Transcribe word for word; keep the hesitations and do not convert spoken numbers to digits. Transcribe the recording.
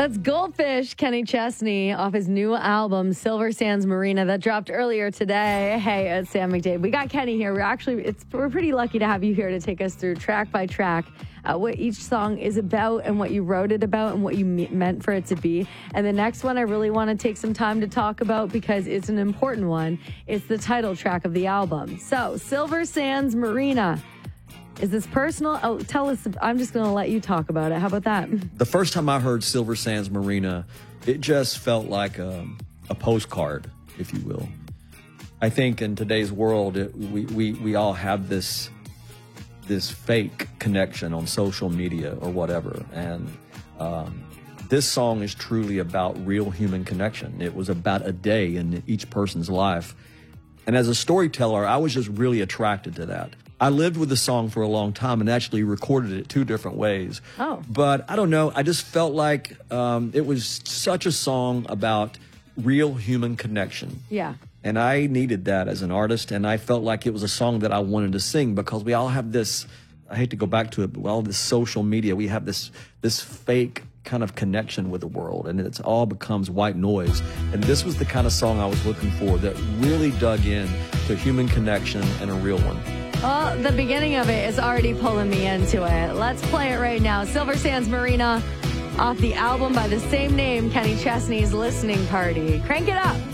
That's Goldfish, Kenny Chesney, off his new album, Silver Sands Marina, that dropped earlier today. Hey, it's Sam McDade. We got Kenny here. We're actually, it's we're pretty lucky to have you here to take us through track by track uh, what each song is about and what you wrote it about and what you me- meant for it to be. And the next one I really want to take some time to talk about because it's an important one. It's the title track of the album. So, Silver Sands Marina. Is this personal? Oh, tell us. I'm just going to let you talk about it. How about that? The first time I heard Silver Sands Marina, it just felt like a, a postcard, if you will. I think in today's world, it, we, we, we all have this this fake connection on social media or whatever. And um, this song is truly about real human connection. It was about a day in each person's life. And as a storyteller, I was just really attracted to that. I lived with the song for a long time and actually recorded it two different ways. Oh. But I don't know, I just felt like um, it was such a song about real human connection. Yeah. And I needed that as an artist, and I felt like it was a song that I wanted to sing because we all have this, I hate to go back to it, but all this social media, we have this this fake kind of connection with the world, and it's all becomes white noise. And this was the kind of song I was looking for that really dug in to human connection and a real one. Well, the beginning of it is already pulling me into it. Let's play it right now. Silver Sands Marina, off the album by the same name, Kenny Chesney's Listening Party. Crank it up.